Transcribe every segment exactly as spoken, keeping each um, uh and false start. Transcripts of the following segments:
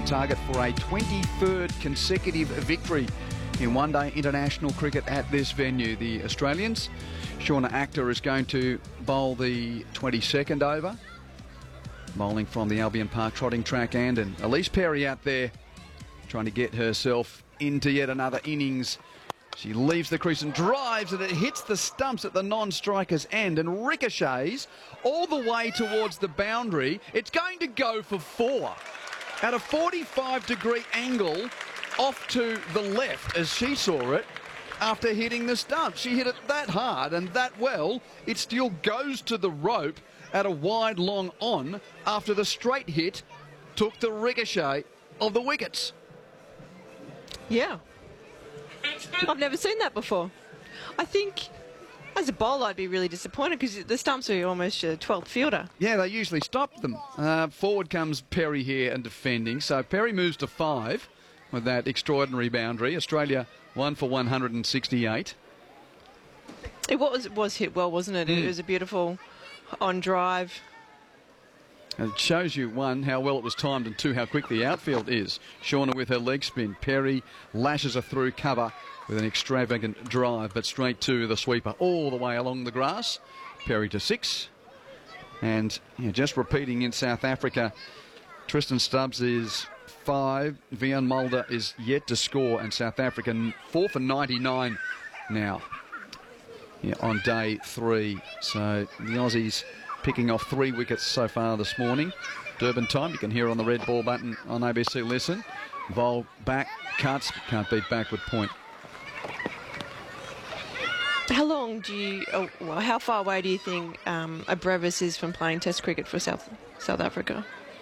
target for a twenty-third consecutive victory in one-day international cricket at this venue. The Australians, Shauna Akhter is going to bowl the twenty-second over, bowling from the Albion Park trotting track end, and Ellyse Perry out there trying to get herself into yet another innings. She leaves the crease and drives, and it hits the stumps at the non-striker's end and ricochets all the way towards the boundary. It's going to go for four at a forty-five degree angle off to the left, as she saw it, after hitting the stump. She hit it that hard and that well, it still goes to the rope at a wide long on after the straight hit took the ricochet of the wickets. Yeah. I've never seen that before. I think as a bowler I'd be really disappointed because the stumps are almost a twelfth fielder. Yeah, they usually stop them. Uh, forward comes Perry here and defending. So Perry moves to five with that extraordinary boundary. Australia one for one hundred sixty-eight. It was, was hit well, wasn't it? Mm. It was a beautiful on drive. And it shows you, one, how well it was timed, and two, how quick the outfield is. Shauna with her leg spin. Perry lashes her through cover with an extravagant drive, but straight to the sweeper all the way along the grass. Perry to six. And yeah, just repeating in South Africa, Tristan Stubbs is five. Vian Mulder is yet to score, and South Africa four for ninety-nine now yeah, on day three. So the Aussies picking off three wickets so far this morning. Durban time, you can hear on the red ball button on A B C Listen. Vol back, cuts, can't beat backward point. How long do you, oh, well, how far away do you think um, a Brevis is from playing Test cricket for South South Africa?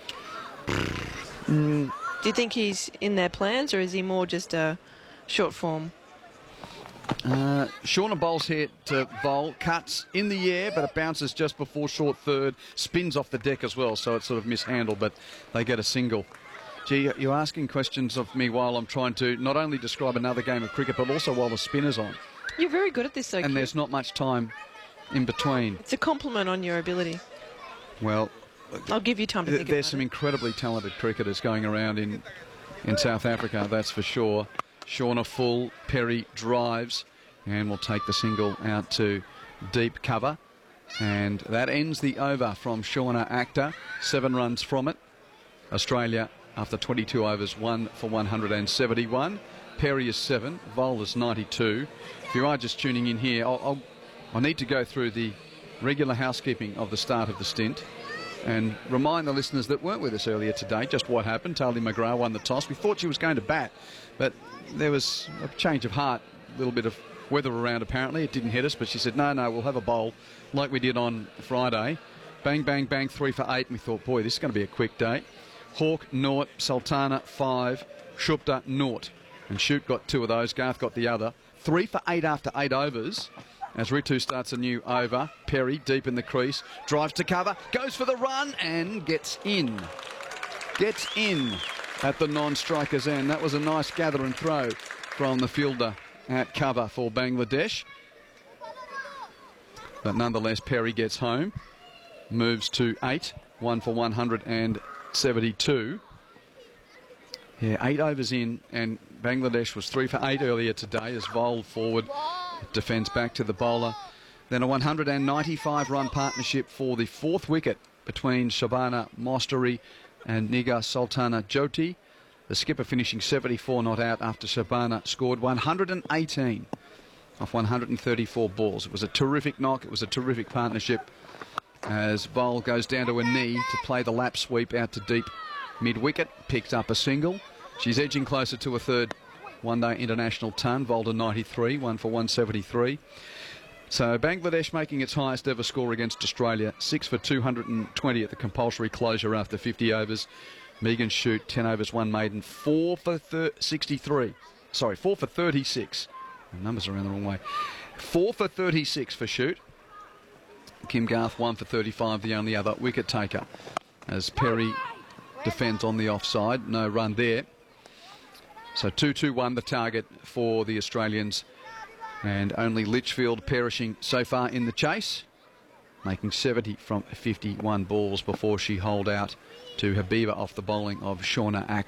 Mm. Do you think he's in their plans, or is he more just a short form? Uh, Shauna bowls here to bowl, cuts in the air, but it bounces just before short third, spins off the deck as well, so it's sort of mishandled, but they get a single. Gee, you're asking questions of me while I'm trying to not only describe another game of cricket, but also while the spinner's on. You're very good at this, though. And Q. there's not much time in between. It's a compliment on your ability. Well, I'll give you time to think there's about some it. incredibly talented cricketers going around in, in South Africa, that's for sure. Shauna full, Perry drives, and will take the single out to deep cover. And that ends the over from Shauna Akhter. Seven runs from it. Australia, after twenty-two overs, one for one hundred seventy-one. Perry is seven, Vol is ninety-two. If you are just tuning in here, I'll, I'll, I'll need to go through the regular housekeeping of the start of the stint and remind the listeners that weren't with us earlier today just what happened. Taldy McGrath won the toss. We thought she was going to bat, but there was a change of heart, a little bit of weather around apparently. It didn't hit us, but she said, no, no, we'll have a bowl like we did on Friday. Bang, bang, bang, three for eight. And we thought, boy, this is going to be a quick day. Hawk, naught. Sultana, five. Shupta, naught. And Shoot got two of those. Garth got the other. Three for eight after eight overs. As Ritu starts a new over. Perry deep in the crease. Drives to cover. Goes for the run and gets in. Gets in at the non-striker's end. That was a nice gather and throw from the fielder at cover for Bangladesh. But nonetheless, Perry gets home. Moves to eight. One for one hundred seventy-two. Yeah, eight overs in, and Bangladesh was three for eight earlier today as Vol forward defends back to the bowler. Then a one hundred ninety-five run partnership for the fourth wicket between Shabana Mostari and Nigar Sultana Jyoti. The skipper finishing seventy-four not out after Shabana scored one hundred eighteen off one hundred thirty-four balls. It was a terrific knock. It was a terrific partnership as Vol goes down to a knee to play the lap sweep out to deep mid-wicket. Picked up a single. She's edging closer to a third one-day international ton. Vol to ninety-three, one for one seventy-three. So Bangladesh making its highest ever score against Australia. Six for two hundred twenty at the compulsory closure after fifty overs. Megan Shoot, ten overs, one maiden, four for sixty-three. Sorry, four for thirty-six. The numbers are around the wrong way. Four for thirty-six for Shoot. Kim Garth, one for thirty-five, the only other wicket taker. As Perry defends on the offside, no run there. So two two one the target for the Australians. And only Litchfield perishing so far in the chase, making seventy from fifty-one balls before she holed out to Habiba off the bowling of Shauna Akhter.